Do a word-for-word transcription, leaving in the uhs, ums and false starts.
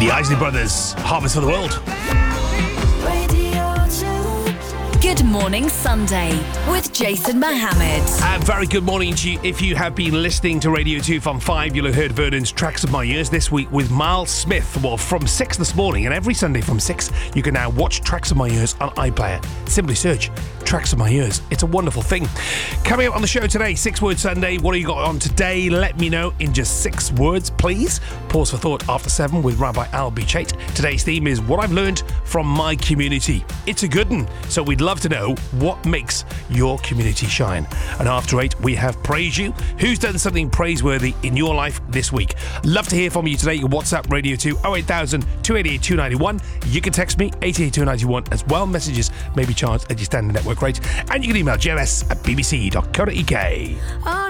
The Isley Brothers, Harvest for the World. Good Morning Sunday with Jason Mohammed. A very good morning to you. If you have been listening to Radio two from five, you'll have heard Vernon's Tracks of My Ears this week with Miles Smith. Well, from six this morning, and every Sunday from six, you can now watch Tracks of My Ears on iPlayer. Simply search Tracks of My Ears. It's a wonderful thing. Coming up on the show today, Six Word Sunday. What have you got on today? Let me know in just six words, please. Pause for thought after seven with Rabbi Al B. Chait. Today's theme is what I've learned from my community. It's a good one, so we'd love to know what makes your community shine. And after eight, we have Praise You. Who's done something praiseworthy in your life this week? Love to hear from you today. WhatsApp Radio two oh eight thousand, two eight eight, two nine one. You can text me eight eight two nine one as well. Messages may be charged at your standard network rate. And you can email j m s at b b c dot co dot u k.